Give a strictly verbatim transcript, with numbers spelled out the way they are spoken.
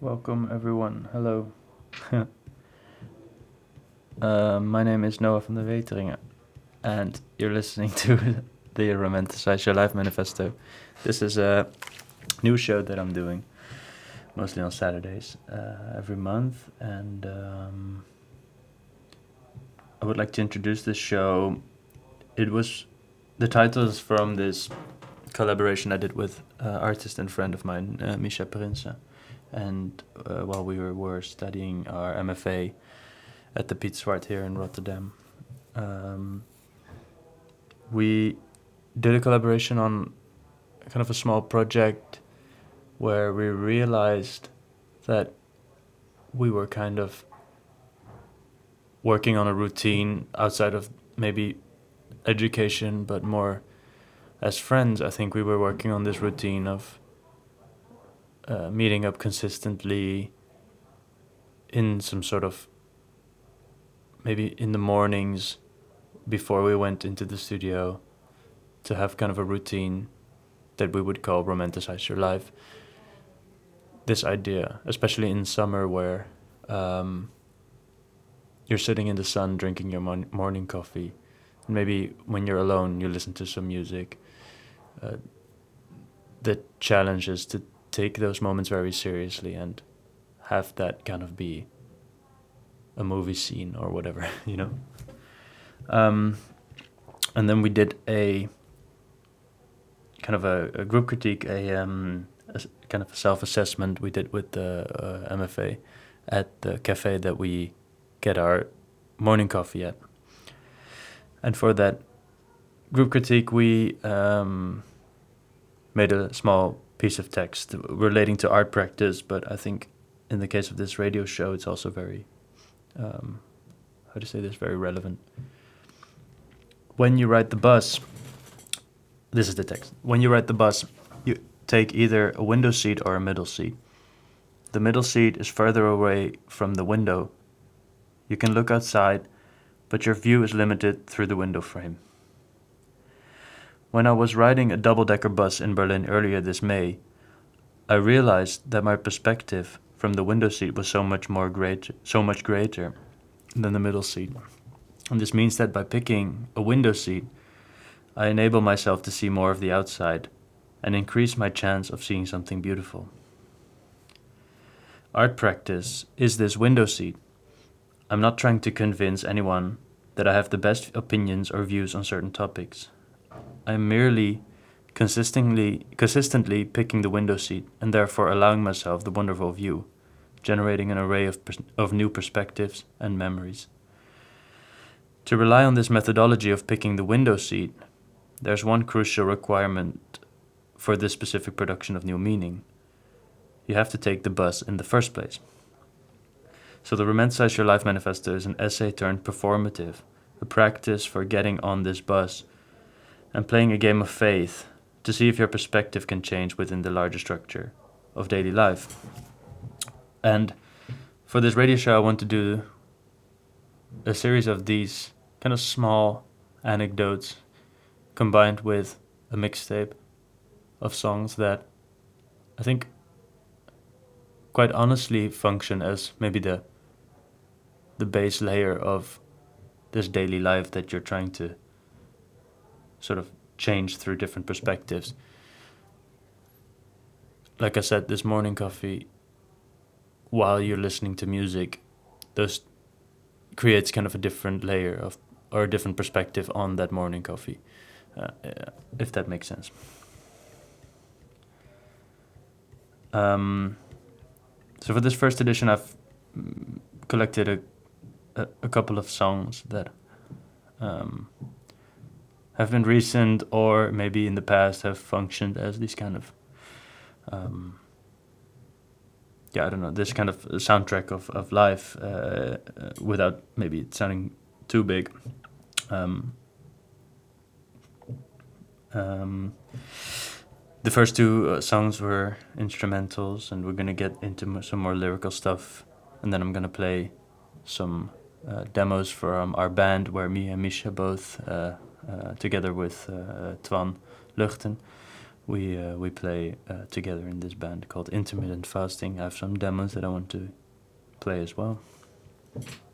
Welcome everyone. Hello. uh, my name is Noah van der Weteringen, and you're listening to the Romanticize Your Life Manifesto. This is a new show that I'm doing, mostly on Saturdays, uh, every month, and um, I would like to introduce this show. It was the title is from this collaboration I did with uh, artist and friend of mine, uh, Misha Prince, and uh, while we were, were studying our M F A at the Piet Zwart here in Rotterdam, um, we did a collaboration on kind of a small project where we realized that we were kind of working on a routine outside of maybe education, but more as friends. I think we were working on this routine of uh, meeting up consistently in some sort of, maybe in the mornings before we went into the studio, to have kind of a routine that we would call Romanticize Your Life. This idea, especially in summer where um, you're sitting in the sun drinking your mon- morning coffee, and maybe when you're alone you listen to some music. Uh, the challenge is to take those moments very seriously and have that kind of be a movie scene or whatever, you know. Um, and then we did a kind of a, a group critique, a, um, a kind of a self-assessment we did with the uh, M F A at the cafe that we get our morning coffee at. And for that group critique, we um, made a small piece of text relating to art practice, but I think in the case of this radio show, it's also very, um, how to say this, very relevant. When you ride the bus, this is the text. When you ride the bus, you take either a window seat or a middle seat. The middle seat is further away from the window. You can look outside, but your view is limited through the window frame. When I was riding a double-decker bus in Berlin earlier this May, I realized that my perspective from the window seat was so much more great, so much greater than the middle seat. And this means that by picking a window seat, I enable myself to see more of the outside and increase my chance of seeing something beautiful. Art practice is this window seat. I'm not trying to convince anyone that I have the best opinions or views on certain topics. I'm merely consistently, consistently picking the window seat and therefore allowing myself the wonderful view, generating an array of, pers- of new perspectives and memories. To rely on this methodology of picking the window seat, there's one crucial requirement for this specific production of new meaning. You have to take the bus in the first place. So the Romanticize Your Life Manifesto is an essay turned performative, a practice for getting on this bus and playing a game of faith to see if your perspective can change within the larger structure of daily life. And for this radio show, I want to do a series of these kind of small anecdotes combined with a mixtape of songs that I think quite honestly function as maybe the the base layer of this daily life that you're trying to sort of change through different perspectives. Like I said, this morning coffee, while you're listening to music, those creates kind of a different layer of, or a different perspective on that morning coffee, uh, if that makes sense. Um, so for this first edition, I've collected a a, a couple of songs that um, have been recent or maybe in the past have functioned as these kind of, um, yeah, I don't know, this kind of soundtrack of, of life uh, uh, without maybe it sounding too big. Um, um, the first two uh, songs were instrumentals, and we're going to get into m- some more lyrical stuff, and then I'm going to play some uh, demos from our band where me and Misha both, uh, uh, together with uh, Twan Luchten, we uh, we play uh, together in this band called Intermittent Fasting. I have some demos that I want to play as well.